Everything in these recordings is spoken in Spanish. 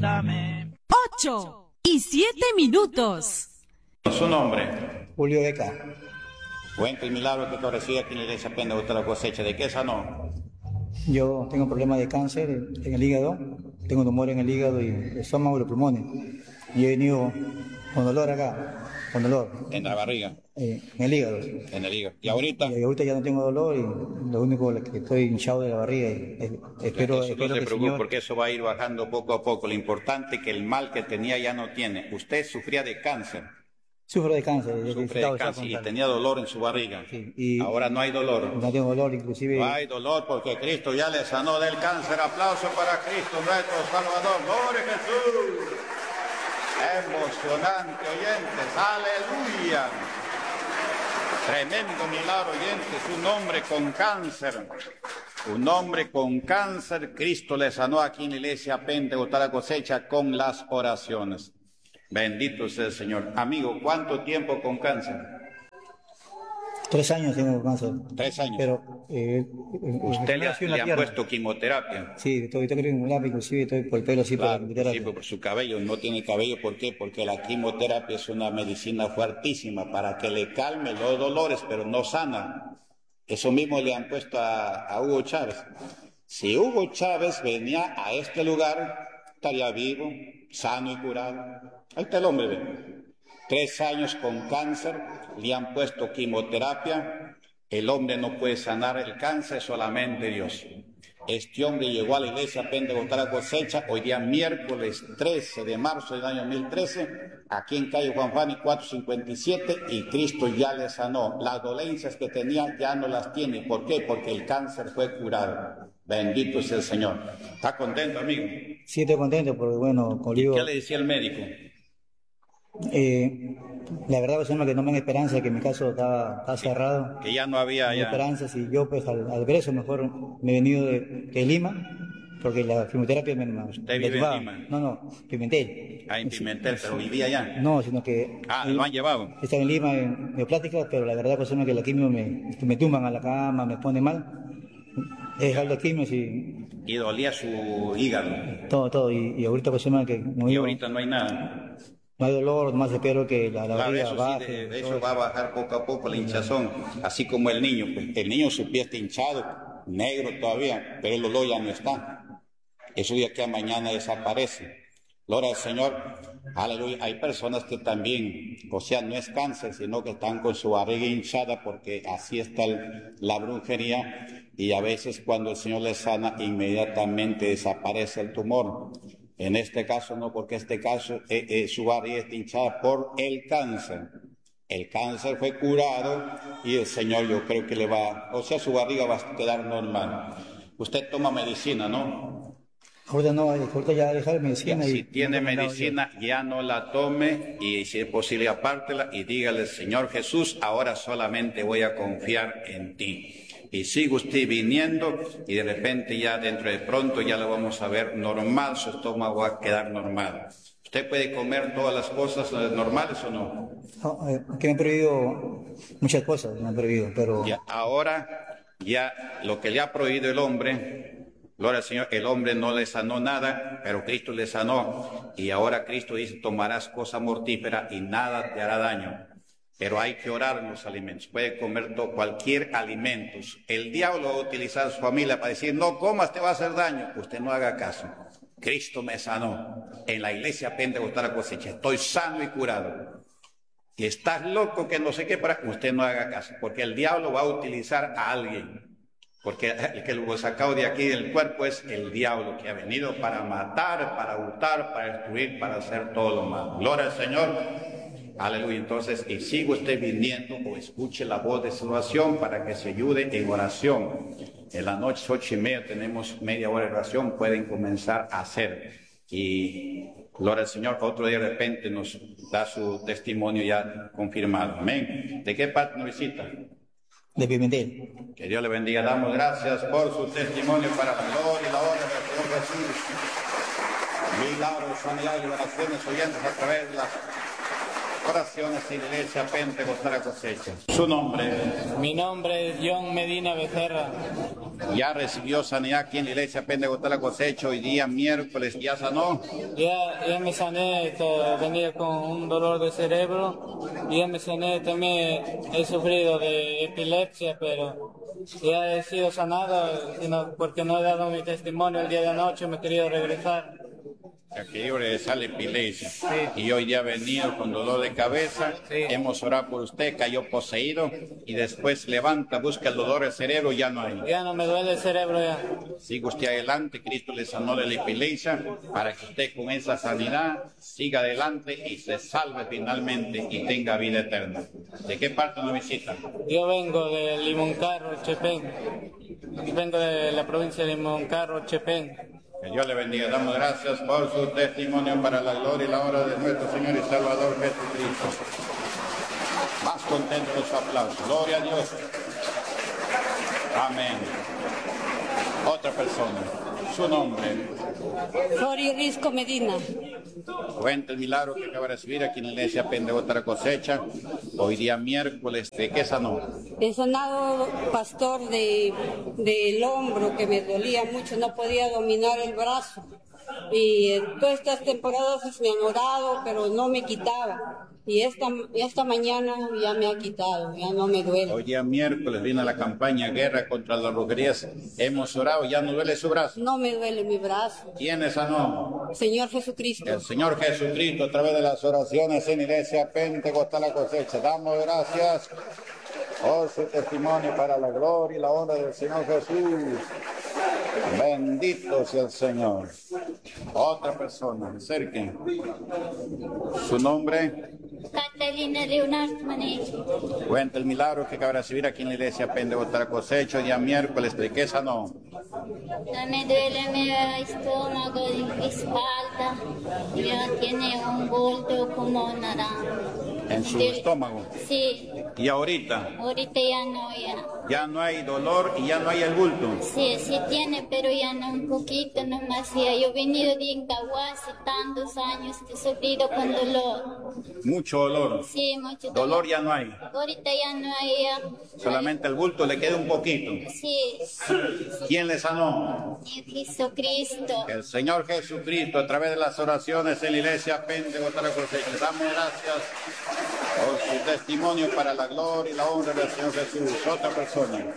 8:07. Su nombre. Julio Beca. Cuenta el milagro que tú recibes aquí en la iglesia Pentecostal La Cosecha. ¿De qué sanó? Yo tengo problemas de cáncer en el hígado, tengo tumor en el hígado y el estómago y los pulmones. Y he venido con dolor acá, con dolor. En la barriga. En el hígado. En el hígado. ¿Y ahorita? Y ahorita ya no tengo dolor y lo único que estoy hinchado de la barriga. Espero no se preocupe porque eso va a ir bajando poco a poco. Lo importante es que el mal que tenía ya no tiene. Usted sufría de cáncer. Sufro de cáncer. Sufre de cáncer y tenía dolor en su barriga. Sí, y ahora no hay dolor. no tengo dolor, inclusive. No hay dolor porque Cristo ya le sanó del cáncer. Aplauso para Cristo, nuestro Salvador. ¡Gloria a Jesús! Emocionante, oyentes. ¡Aleluya! Tremendo milagro, oyentes. Un hombre con cáncer. Un hombre con cáncer. Cristo le sanó aquí en la iglesia Pentecostal La Cosecha con las oraciones. Bendito sea el Señor. Amigo, ¿cuánto tiempo con cáncer? 3 años tengo cáncer. 3 años. Pero usted le han puesto quimioterapia. Sí, estoy quimioterapia, inclusive estoy por el pelo así, claro, por la quimioterapia. Sí, por su cabello. No tiene cabello, ¿por qué? Porque la quimioterapia es una medicina fuertísima para que le calme los dolores, pero no sana. Eso mismo le han puesto a Hugo Chávez. Si Hugo Chávez venía a este lugar, estaría vivo, sano y curado. Ahí está el hombre, ve. 3 años con cáncer, le han puesto quimioterapia. El hombre no puede sanar el cáncer, solamente Dios. Este hombre llegó a la iglesia Pentecostal La Cosecha hoy día miércoles 13 de marzo del año 2013, aquí en calle Juan Fani 457, y Cristo ya le sanó. Las dolencias que tenía ya no las tiene. ¿Por qué? Porque el cáncer fue curado. Bendito sea el Señor. ¿Está contento, amigo? Sí, estoy contento porque, bueno, conmigo... ¿Qué le decía el médico? La verdad es que no me da esperanza, que mi caso estaba cerrado. Que ya no había... No esperanza, si yo pues al ver eso mejor me he venido de Lima, porque la quimioterapia me... ¿Usted vive en Lima? No, Pimentel. Ah, en Pimentel, pero vivía allá. No, sino que... ¿lo han llevado? Está en Lima en neoplática, pero la verdad pues es que la quimio me tumban a la cama, me pone mal. He dejado la quimio y dolía su hígado. Todo, y ahorita pues que... Y ahorita no hay nada. No hay dolor, más espero que la barriga baje. Sí, eso va a bajar poco a poco la hinchazón, así como el niño. Pues, el niño su pie está hinchado, negro todavía, pero el dolor ya no está. Eso ya que mañana desaparece. Gloria al Señor, aleluya. Hay personas que también, o sea, no es cáncer, sino que están con su barriga hinchada porque así está la brujería, y a veces cuando el Señor les sana, inmediatamente desaparece el tumor. En este caso no, porque este caso su barriga está hinchada por el cáncer. El cáncer fue curado y el Señor, yo creo que su barriga va a quedar normal. Usted toma medicina, ¿no? Ahorita ya dejar medicina. Si tiene medicina, ya no la tome, y si es posible apártela y dígale: Señor Jesús, ahora solamente voy a confiar en ti. Y sigue usted viniendo, y de repente ya dentro de pronto ya lo vamos a ver normal, su estómago va a quedar normal. ¿Usted puede comer todas las cosas normales o no? No, que me han prohibido muchas cosas, me han prohibido, pero... Ahora, ya lo que le ha prohibido el hombre... Gloria al Señor, el hombre no le sanó nada, pero Cristo le sanó. Y ahora Cristo dice: tomarás cosa mortífera y nada te hará daño. Pero hay que orar en los alimentos. Puede comer cualquier alimento. El diablo va a utilizar a su familia para decir: no comas, te va a hacer daño. Usted no haga caso. Cristo me sanó. En la iglesia Pentecostal La Cosecha estoy sano y curado. Y estás loco que no sé qué, para usted no haga caso. Porque el diablo va a utilizar a alguien. Porque el que lo sacado de aquí del cuerpo es el diablo, que ha venido para matar, para hurtar, para destruir, para hacer todo lo malo. Gloria al Señor. Aleluya. Entonces, y sigue usted viniendo o escuche la voz de salvación para que se ayude en oración. En la noche 8:30 tenemos media hora de oración, pueden comenzar a hacer. Y gloria al Señor, otro día de repente nos da su testimonio ya confirmado. Amén. ¿De qué parte nos visita? De Pimentel. Que Dios le bendiga. Damos gracias por su testimonio para la gloria y la honra del Señor Jesús. Milagros, sanidad y liberaciones oyentes a través de las Oraciones en la Iglesia Pentecostal Cosecha. Su nombre. Mi nombre es John Medina Becerra. Ya recibió sanidad aquí en la Iglesia Pentecostal Cosecha. Hoy día miércoles ya sanó. Ya me sané, venía con un dolor de cerebro. Ya me sané, también he sufrido de epilepsia, pero ya he sido sanado, sino porque no he dado mi testimonio el día de anoche, me he querido regresar. Aquí sale epilepsia. Sí. Y hoy día ha venido con dolor de cabeza. Sí. Hemos orado por usted, cayó poseído y después levanta, busca el dolor del cerebro, ya no hay. Ya no me duele el cerebro ya. Siga usted adelante, Cristo le sanó de la epilepsia para que usted con esa sanidad siga adelante y se salve finalmente y tenga vida eterna. ¿De qué parte nos visita? Yo vengo de Limoncarro, Chepén. Vengo de la provincia de Limoncarro, Chepén. Que Dios le bendiga. Damos gracias por su testimonio para la gloria y la honra de nuestro Señor y Salvador Jesucristo. Más contento los aplausos. Gloria a Dios. Amén. Otra persona. Su nombre. Flori Risco Medina. Cuenta el milagro que acaba de recibir aquí en la Iglesia Pentecostal Cosecha. Hoy día miércoles. ¿De qué sanó? He sanado, pastor, del hombro que me dolía mucho, no podía dominar el brazo. Y todas estas temporadas me han orado, pero no me quitaba. Y esta mañana ya me ha quitado, ya no me duele. Hoy día miércoles viene la campaña Guerra contra las Brujerías. Hemos orado, ya no duele su brazo. No me duele mi brazo. ¿Quién sanó? Señor Jesucristo. El Señor Jesucristo, a través de las oraciones en Iglesia Pentecostal Cosecha. Damos gracias por su testimonio para la gloria y la honra del Señor Jesús. Bendito sea el Señor. Otra persona, acerquen. Su nombre. Catalina Leonardo Manelli. Cuenta el milagro que acaba de recibir aquí en la Iglesia Pentecostal Cosecha. Día miércoles, ¿de qué sanó? Me duele mi estómago y mi espalda. Ya tiene un bulto como naranja. En su estómago. Sí. ¿Y ahorita? Ahorita ya no, ya. Ya no hay dolor y ya no hay el bulto. Sí, sí tiene, pero ya no un poquito nomás. Ya. Yo he venido de Incahuasi tantos años, he sufrido con dolor. Mucho dolor. Sí, mucho Dolor ya no hay. Ahorita ya no hay. Ya. Solamente el bulto le queda un poquito. Sí. ¿Quién le sanó? Jesucristo. El Señor Jesucristo, a través de las oraciones en la Iglesia Pentecostal Cosecha. Damos gracias por su testimonio para la gloria y la honra del Señor Jesús. Otra persona.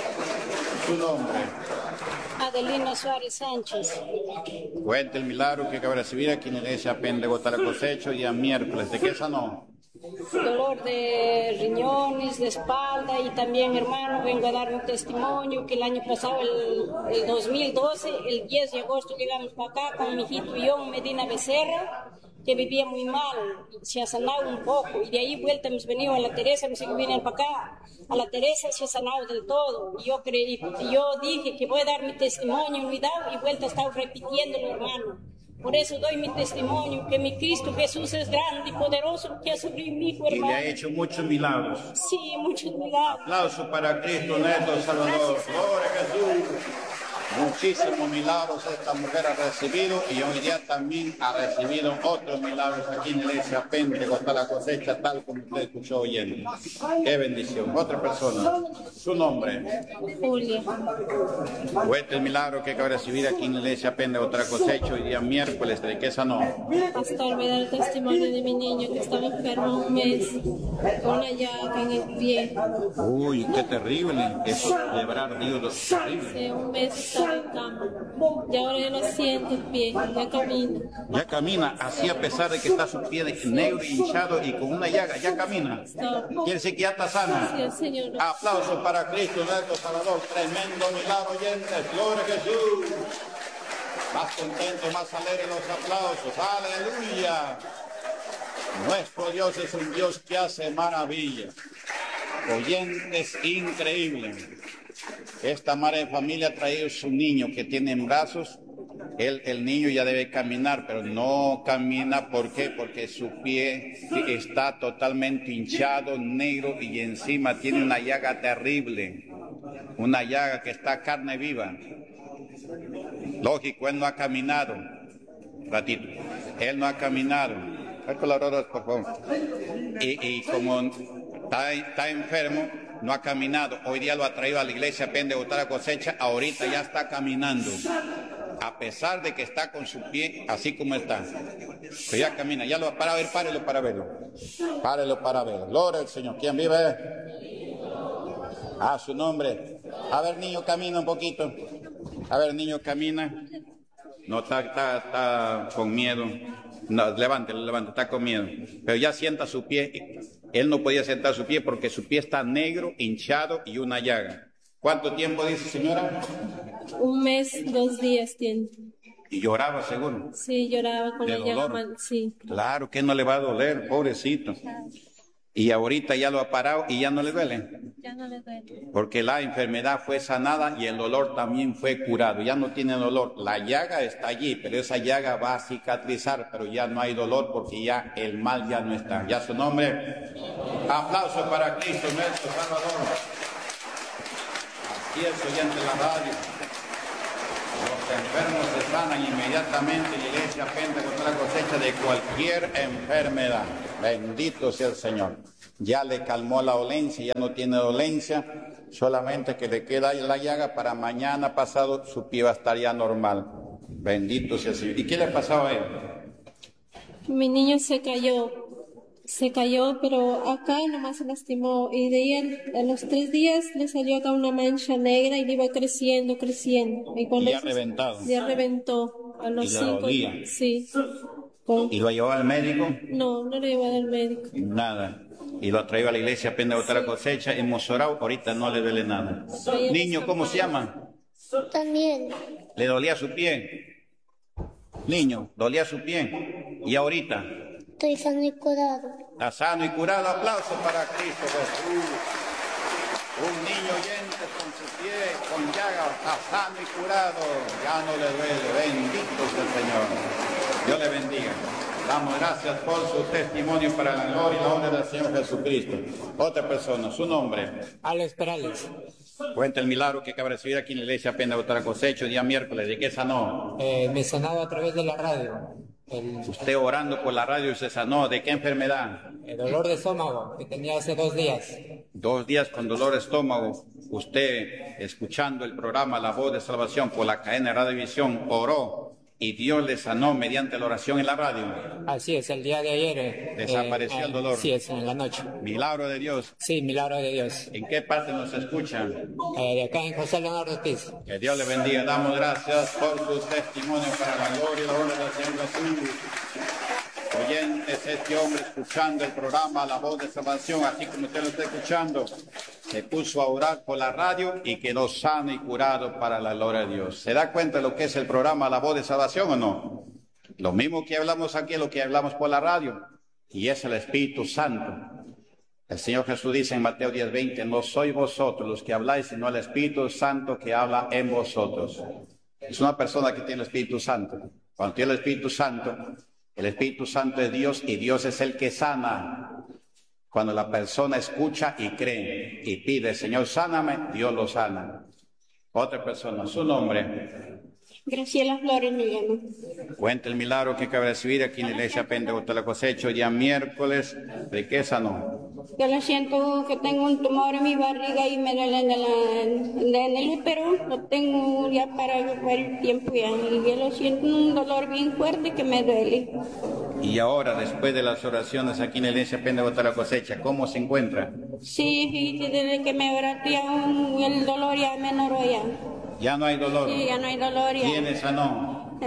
Su nombre. Adelina Suárez Sánchez. Cuenta el milagro que acaba de recibir aquí en la Iglesia Pentecostal Cosecha día miércoles. ¿De qué sanó? Dolor de riñones, de espalda y también, hermano, vengo a dar un testimonio que el año pasado, el 2012, el 10 de agosto llegamos para acá con mi hijito John Medina Becerra, que vivía muy mal, se ha sanado un poco y de ahí vuelta hemos venido a la Teresa, hemos venido para acá, a la Teresa se ha sanado del todo. Yo dije que voy a dar mi testimonio, no he dado y vuelta he estado repitiéndolo, hermano. Por eso doy mi testimonio, que mi Cristo Jesús es grande y poderoso, que ha sobre mi hijo, hermano. Y le ha hecho muchos milagros. Sí, muchos milagros. Aplauso para Cristo nuestro Salvador. Gloria a Jesús. Muchísimos milagros esta mujer ha recibido y hoy día también ha recibido otros milagros aquí en la Iglesia Pentecostal Cosecha, tal como usted escuchó oyendo. Qué bendición. Otra persona. Su nombre. Julia. Cuenta el milagro que acaba de recibir aquí en la Iglesia Pentecostal Cosecha hoy día miércoles. ¿De qué sanó? Pastor, me da el testimonio de mi niño que estaba enfermo un mes con una llaga en el pie. Uy, qué terrible. Eso de verdad, Dios, terrible. Hace un mes estaba en cama y ahora ya lo siente el pie, ya camina. Ya camina, así a pesar de que está su pie negro y hinchado y con una llaga, ya camina. Quiere decir que ya está sana. Sí, Señor. Aplausos para Cristo nuestro Salvador. Tremendo milagro, oyentes. Gloria a Jesús. Más contentos, más alegres los aplausos. Aleluya. Nuestro Dios es un Dios que hace maravillas. Oyentes, increíble. Esta madre de familia ha traído su niño que tiene en brazos. El niño ya debe caminar, pero no camina. ¿Por qué? Porque su pie está totalmente hinchado, negro, y encima tiene una llaga terrible. Una llaga que está carne viva. Lógico, él no ha caminado. Ratito. Él no ha caminado. colaboradores, por favor. Y como está enfermo, no ha caminado. Hoy día lo ha traído a la iglesia Pentecostal Cosecha. Ahorita ya está caminando. A pesar de que está con su pie así como está. Pero ya camina. Ya lo para ver, párelo para verlo. Párelo para verlo. Gloria al Señor. ¿Quién vive? Su nombre. A ver, niño, camina un poquito. A ver, niño, camina. No, está con miedo. No, levántelo, está con miedo. Pero ya sienta su pie. Él no podía sentar su pie porque su pie está negro, hinchado y una llaga. ¿Cuánto tiempo dice, señora? 1 mes, 2 días tiene. ¿Y lloraba, seguro? Sí, lloraba con ¿De la llaga. dolor? Sí. Claro que no le va a doler, pobrecito. Y ahorita ya lo ha parado y ya no le duele. Ya no le duele. Porque la enfermedad fue sanada y el dolor también fue curado. Ya no tiene dolor. La llaga está allí, pero esa llaga va a cicatrizar, pero ya no hay dolor porque ya el mal ya no está. Ya su nombre. Aplauso para Cristo nuestro Salvador. Así es, oyente de la radio. Los enfermos se sanan inmediatamente en la iglesia Pentecostal Cosecha de cualquier enfermedad. Bendito sea el Señor. Ya le calmó la dolencia, ya no tiene dolencia, solamente que le queda la llaga. Para mañana pasado su pie va a estar ya normal. Bendito sea el Señor. ¿Y qué le pasó a él? Mi niño se cayó, pero acá nomás se lastimó. Y de ahí a los 3 días le salió acá una mancha negra y le iba creciendo. Y ya reventado. Ya reventó. A los 5. Sí. ¿Y lo llevó al médico? No lo llevó al médico. Nada. Y lo ha traído a la iglesia Pentecostal Cosecha. Hemos orado, ahorita no le duele nada. Niño, ¿cómo se llama? También. ¿Le dolía su pie? Niño, ¿dolía su pie? ¿Y ahorita? Estoy sano y curado. Está sano y curado. Aplausos para Cristo Jesús. Un niño oyente con su pie, con llagas, está sano y curado. Ya no le duele. Bendito sea el Señor. Dios le bendiga. Damos gracias por su testimonio para la gloria y la honra del Señor Jesucristo. Otra persona, su nombre. Alex Perales. Cuenta el milagro que acaba de recibir aquí en la iglesia Pentecostal Cosecha, día miércoles. ¿De qué sanó? Me sanaba a través de la radio. Usted orando por la radio se sanó. ¿De qué enfermedad? El dolor de estómago que tenía hace 2 días. 2 días con dolor de estómago. Usted, escuchando el programa La Voz de Salvación por la cadena de Radiovisión, oró y Dios le sanó mediante la oración en la radio. Así es, el día de ayer. Desapareció el dolor. Sí, es en la noche. Milagro de Dios. Sí, milagro de Dios. ¿En qué parte nos escuchan? De acá en José Leonardo Ortiz. Que Dios le bendiga. Damos gracias por su testimonio para la gloria y la honra del Señor Jesús. Oyentes, este hombre escuchando el programa La Voz de Salvación, así como usted lo está escuchando, se puso a orar por la radio y quedó sano y curado para la gloria de Dios. ¿Se da cuenta de lo que es el programa La Voz de Salvación o no? Lo mismo que hablamos aquí es lo que hablamos por la radio, y es el Espíritu Santo. El Señor Jesús dice en Mateo 10:20, no sois vosotros los que habláis, sino el Espíritu Santo que habla en vosotros. Es una persona que tiene el Espíritu Santo. Cuando tiene el Espíritu Santo es Dios y Dios es el que sana. Cuando la persona escucha y cree y pide, Señor, sáname, Dios lo sana. Otra persona, su nombre. Graciela Flores me llamo. Cuenta el milagro que acaba de recibir aquí en la iglesia Pentecostal Cosecha, día miércoles. ¿De qué sanó? Yo lo siento que tengo un tumor en mi barriga y me duele en el útero. Lo tengo ya para el tiempo ya. Y yo lo siento un dolor bien fuerte que me duele. Y ahora, después de las oraciones aquí en la iglesia Pentecostal Cosecha, ¿cómo se encuentra? Sí, desde que me oraste el dolor ya menoró ya. Ya no hay dolor. Sí, ya no hay dolor ya. ¿Quién sanó?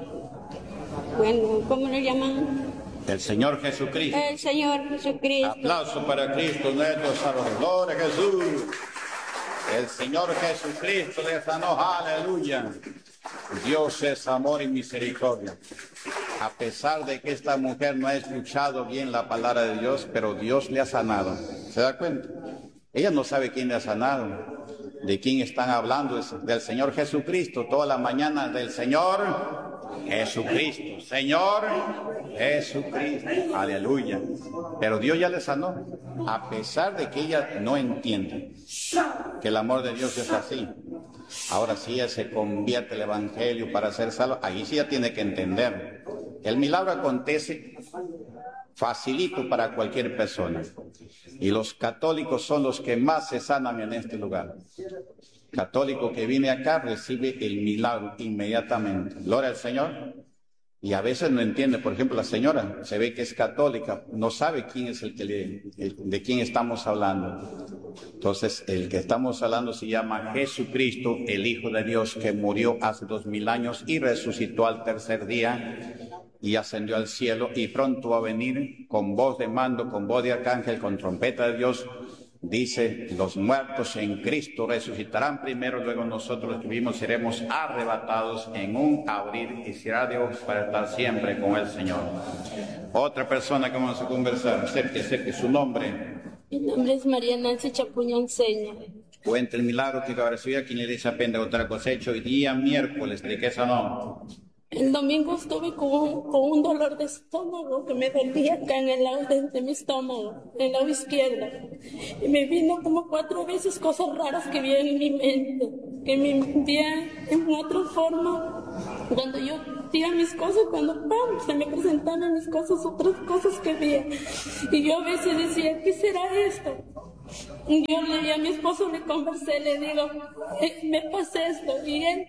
Bueno, ¿cómo lo llaman? El Señor Jesucristo. El Señor Jesucristo. Aplauso para Cristo nuestro Salvador. Gloria a Jesús. El Señor Jesucristo le sanó. Aleluya. Dios es amor y misericordia. A pesar de que esta mujer no ha escuchado bien la palabra de Dios, pero Dios le ha sanado. ¿Se da cuenta? Ella no sabe quién le ha sanado. ¿De quién están hablando? Del Señor Jesucristo. Toda la mañana del Señor Jesucristo. Señor Jesucristo. Aleluya. Pero Dios ya le sanó. A pesar de que ella no entiende que el amor de Dios es así. Ahora sí ella se convierte el evangelio para ser salvo. Ahí sí ya tiene que entender. El milagro acontece facilito para cualquier persona. Y los católicos son los que más se sanan en este lugar. Católico que viene acá recibe el milagro inmediatamente. Gloria al Señor. Y a veces no entiende, por ejemplo, la señora se ve que es católica, no sabe quién es de quién estamos hablando. Entonces, el que estamos hablando se llama Jesucristo, el Hijo de Dios, que murió hace 2000 años y resucitó al tercer día y ascendió al cielo, y pronto va a venir con voz de mando, con voz de arcángel, con trompeta de Dios. Dice, los muertos en Cristo resucitarán primero, luego nosotros los que vivimos seremos arrebatados en un abrir y cerrar de ojos para estar siempre con el Señor. Otra persona que vamos a conversar, acerque su nombre. Mi nombre es María Nancy Chapuñanceña. Cuenta el milagro que ahora soy aquí en la iglesia Pentecostal Cosecha hoy día miércoles, ¿de qué sanó? El domingo estuve con un dolor de estómago que me dolía acá en el lado de mi estómago, en el lado izquierdo. Y me vino como 4 veces cosas raras que vi en mi mente, que me envían en otra forma. Cuando yo hacía mis cosas, cuando se me presentaban mis cosas, otras cosas que vi. Y yo a veces decía, ¿qué será esto? Y yo a mi esposo le conversé, le digo, me pasa esto. Y él...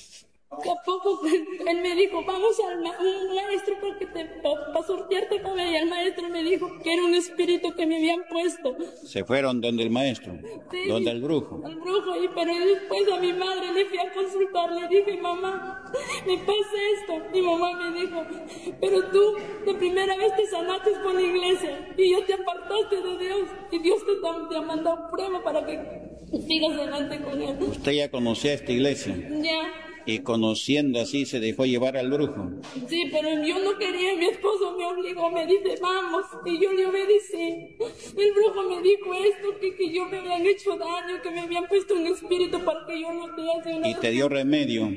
a poco él me dijo, vamos al un maestro para surtirte cabello. Y el maestro me dijo que era un espíritu que me habían puesto. ¿Se fueron donde el maestro? Sí, ¿Donde el brujo? El brujo, pero después a mi madre le fui a consultar, le dije, mamá, me pasa esto. Mi mamá me dijo, pero tú de primera vez te sanaste por la iglesia y ya te apartaste de Dios. Y Dios te ha mandado prueba para que sigas adelante con él. ¿Usted ya conocía esta iglesia? Ya. Y conociendo así se dejó llevar al brujo. Sí, pero yo no quería, mi esposo me obligó, me dice, vamos, y yo le obedecí. El brujo me dijo esto, que yo me habían hecho daño, que me habían puesto un espíritu para que yo no te haga nada. ¿Y te dio remedio?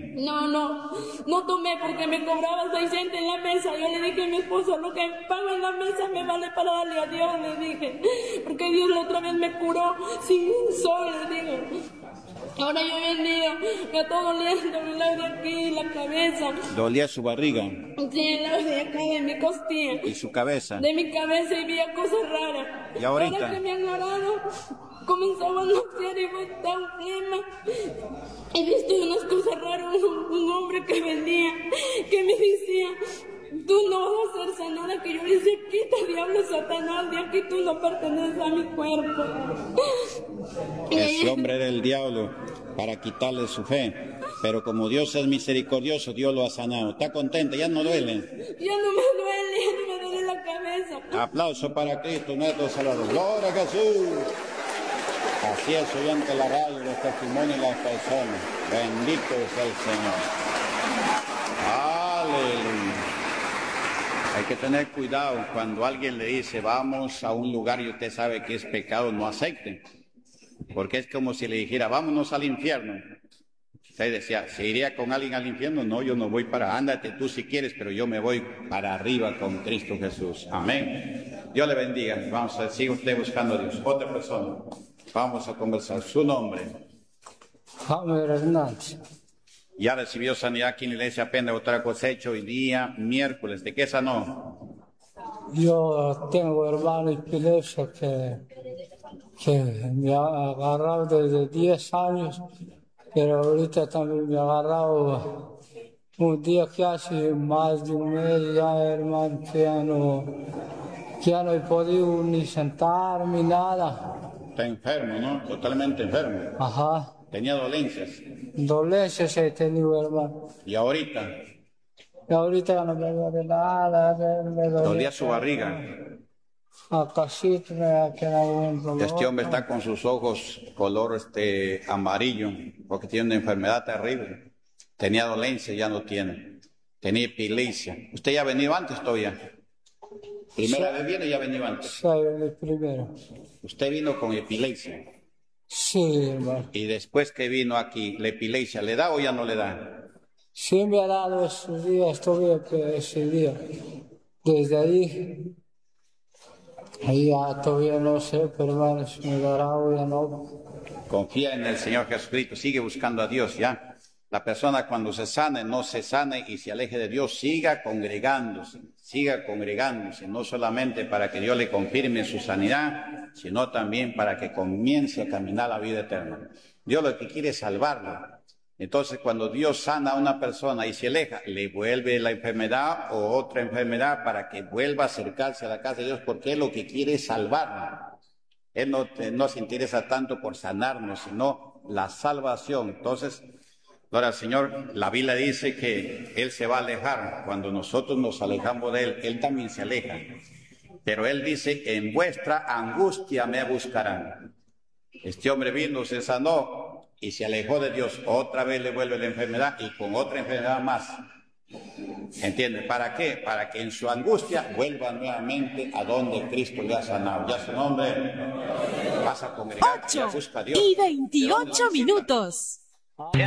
No tomé porque me cobraba 600 en la mesa. Yo le dije a mi esposo, lo que pago en la mesa me vale para darle a Dios, le dije. Porque Dios la otra vez me curó sin un sol, le digo. Ahora yo venía, me está doliendo, me lado de aquí, la cabeza. ¿Dolía su barriga? Sí, el lado de acá, de mi costilla. ¿Y su cabeza? De mi cabeza, y veía cosas raras. ¿Y ahorita? Ahora que me han orado, comenzaba a notar y fue tan flema. He visto unas cosas raras, un hombre que venía, que me decía, tú no vas a ser sanada, que yo le decía, quita diablo Satanás, de aquí tú no perteneces a mi cuerpo. Ese hombre era el diablo para quitarle su fe, pero como Dios es misericordioso, Dios lo ha sanado. ¿Está contenta? ¿Ya no duele? Ya no me duele, ya no me duele la cabeza. Aplauso para Cristo, nuestro Salvador. ¡Gloria a Jesús! Así es, oyente la radio, los testimonios de las personas. Bendito es el Señor. Aleluya. Hay que tener cuidado cuando alguien le dice, vamos a un lugar y usted sabe que es pecado, no acepte. Porque es como si le dijera, vámonos al infierno. Usted decía, ¿se iría con alguien al infierno? No, yo no voy ándate tú si quieres, pero yo me voy para arriba con Cristo Jesús. Amén. Dios le bendiga. Vamos a sigue usted buscando a Dios. Otra persona. Vamos a conversar. Su nombre. Javier Hernández. Ya recibió sanidad aquí en la iglesia Pentecostal Cosecha hoy día, miércoles. ¿De qué sanó? Yo tengo hermano epilepsia que me ha agarrado desde 10 años, pero ahorita también me ha agarrado un día que hace más de un mes ya, hermano, que ya no he podido ni sentarme, nada. Está enfermo, ¿no? Totalmente enfermo. Ajá. Tenía dolencias. Dolencias he tenido, hermano. ¿Y ahorita? Y ahorita ya no me duele nada. ¿Dolía su barriga? Acá sí me queda un dolor. Este hombre está con sus ojos color amarillo, porque tiene una enfermedad terrible. Tenía dolencia, ya no tiene. Tenía epilepsia. ¿Usted ya ha venido antes todavía? ¿Primera vez viene o ya ha venido antes? Sí, el primero. ¿Usted vino con epilepsia? Sí, hermano. Y después que vino aquí, ¿la epilepsia le da o ya no le da? Sí me ha dado esos días, todavía ese día. Desde ahí ya todavía no sé, pero hermano, si me dará o ya no. Confía en el Señor Jesucristo, sigue buscando a Dios ya. La persona cuando se sane, no se sane y se aleje de Dios, siga congregándose, siga congregándose, no solamente para que Dios le confirme su sanidad, sino también para que comience a caminar la vida eterna. Dios lo que quiere es salvarlo. Entonces, cuando Dios sana a una persona y se aleja, le vuelve la enfermedad o otra enfermedad para que vuelva a acercarse a la casa de Dios, porque Él lo que quiere es salvarnos. Él no se interesa tanto por sanarnos, sino la salvación. Entonces, gloria al Señor, la Biblia dice que Él se va a alejar. Cuando nosotros nos alejamos de Él, Él también se aleja. Pero Él dice, en vuestra angustia me buscarán. Este hombre vino, se sanó y se alejó de Dios. Otra vez le vuelve la enfermedad y con otra enfermedad más. ¿Entiende? ¿Para qué? Para que en su angustia vuelva nuevamente a donde Cristo le ha sanado. Ya su nombre pasa a congregar, ya busca a Dios. 8:28 minutos.